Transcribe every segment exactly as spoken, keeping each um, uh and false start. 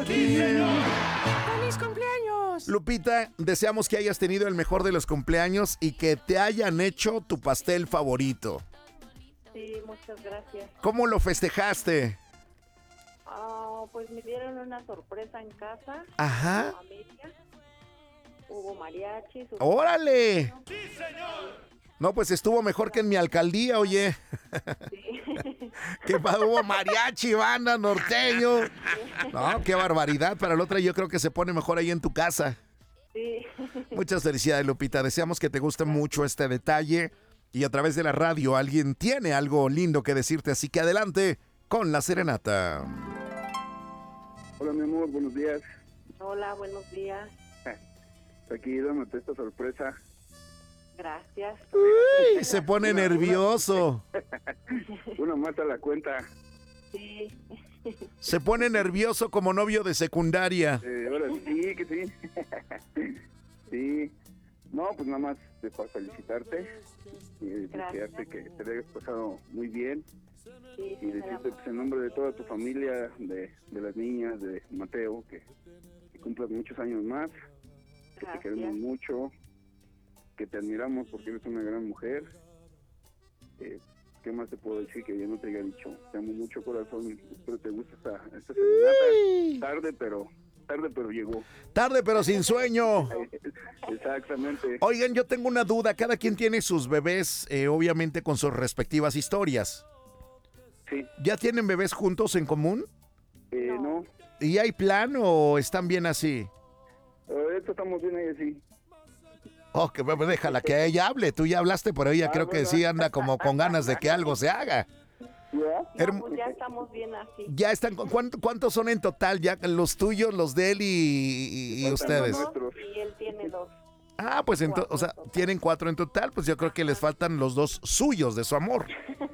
ti. ¡Feliz cumpleaños! Lupita, deseamos que hayas tenido el mejor de los cumpleaños y que te hayan hecho tu pastel favorito. Sí, muchas gracias. ¿Cómo lo festejaste? Ah, pues me dieron una sorpresa en casa. Ajá. Con mi familia. Hubo mariachis. Hubo... ¡Órale! ¡Sí, señor! No, pues estuvo mejor que en mi alcaldía, oye. Sí. ¿Qué pa- hubo mariachi, banda, norteño? No, qué barbaridad. Para la otra yo creo que se pone mejor ahí en tu casa. Sí. Muchas felicidades, Lupita. Deseamos que te guste mucho este detalle. Y a través de la radio alguien tiene algo lindo que decirte. Así que adelante con la serenata. Hola, mi amor, buenos días. Hola, buenos días. Aquí dándote esta sorpresa. Gracias. Uy, se pone nervioso. Una más a la cuenta. Sí. Se pone nervioso como novio de secundaria. Eh, ahora sí, que sí. Sí. No, pues nada más eh, para felicitarte y desearte que te hayas pasado muy bien. Sí, Y decirte pues, en nombre de toda tu familia, de, de las niñas, de Mateo, que, que cumplas muchos años más, que Gracias. te queremos mucho, que te admiramos porque eres una gran mujer. Eh, ¿Qué más te puedo decir que yo no te haya dicho? Te amo mucho, corazón. Espero te guste esta, esta serenata. Tarde, pero tarde, pero llegó. Tarde pero sin sueño. Exactamente. Oigan, yo tengo una duda. Cada quien tiene sus bebés, eh, obviamente con sus respectivas historias. Sí. ¿Ya tienen bebés juntos en común? Eh, no. ¿Y hay plan o están bien así? Ahorita estamos bien ahí así. Oh, que pues, déjala que ella hable. Tú ya hablaste, pero ella Ah, creo que bueno. sí anda como con ganas de que algo se haga. ¿Ya? No, pues ya estamos bien así. Ya están. ¿cuánto- ¿Cuántos son en total? Ya los tuyos, los de él y, y- y ustedes. Dos, y él tiene dos. Ah, pues entonces, o sea, tienen cuatro en total, pues yo creo que les faltan los dos suyos de su amor.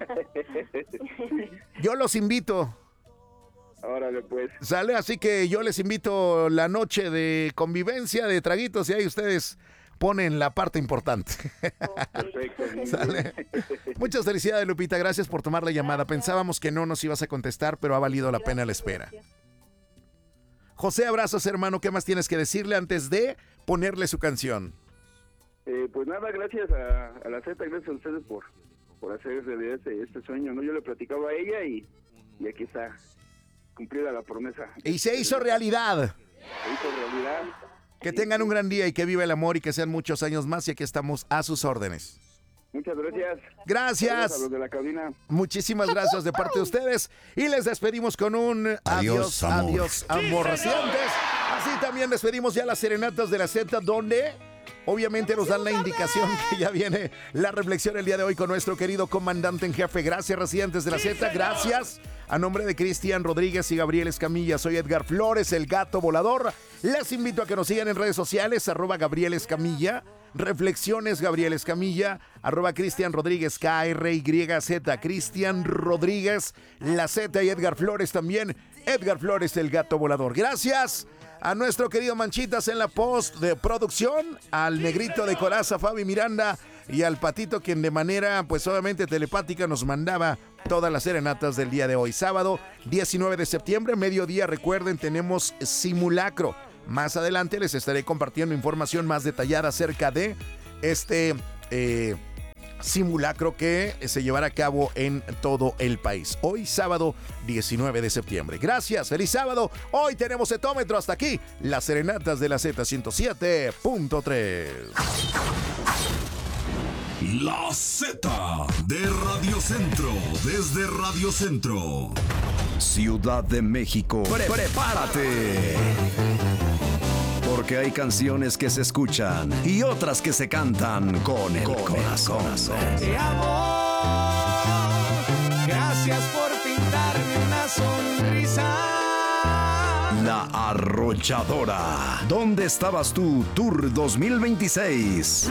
Yo los invito. Órale, pues. Sale, así que yo les invito la noche de convivencia, de traguitos, y ahí ustedes ponen la parte importante. Perfecto. Sale. Muchas felicidades, Lupita. Gracias por tomar la llamada. Pensábamos que no nos ibas a contestar, pero ha valido la pena la espera. José, abrazos, hermano. ¿Qué más tienes que decirle antes de ponerle su canción? Eh, pues nada, gracias a, a la Z, gracias a ustedes por, por hacer realidad este, este sueño, ¿no? Yo le platicaba a ella y, y aquí está, cumplida la promesa. Y se hizo realidad. Se hizo realidad. Que tengan un gran día y que viva el amor y que sean muchos años más, y aquí estamos a sus órdenes. Muchas gracias. Gracias. Saludos a los de la cabina. Muchísimas gracias de parte de ustedes y les despedimos con un adiós, Adiós, amor. adiós, amor. Así también despedimos ya las serenatas de la Z, donde obviamente nos dan la indicación que ya viene la reflexión el día de hoy con nuestro querido comandante en jefe. Gracias, residentes de la Z, gracias. A nombre de Cristian Rodríguez y Gabriel Escamilla, soy Edgar Flores, el gato volador. Les invito a que nos sigan en redes sociales, arroba Gabriel Escamilla, Reflexiones Gabriel Escamilla, arroba Cristian Rodríguez, K R Y Z, Cristian Rodríguez, la Z y Edgar Flores también, Edgar Flores, el gato volador. Gracias a nuestro querido Manchitas en la post de producción, al negrito de coraza Fabi Miranda y al Patito, quien de manera pues obviamente telepática nos mandaba todas las serenatas del día de hoy. Sábado diecinueve de septiembre, mediodía, recuerden, tenemos simulacro. Más adelante les estaré compartiendo información más detallada acerca de este eh, simulacro que se llevará a cabo en todo el país. Hoy, sábado diecinueve de septiembre. Gracias, feliz sábado. Hoy tenemos etómetro. Hasta aquí, las serenatas de la Z ciento siete punto tres. La Z de Radio Centro, desde Radio Centro. Ciudad de México, Pre- prepárate. Porque hay canciones que se escuchan y otras que se cantan con el con corazón. El Te amo. Gracias por pintarme una sonrisa. La Arrolladora. ¿Dónde estabas tú, Tour dos mil veintiséis?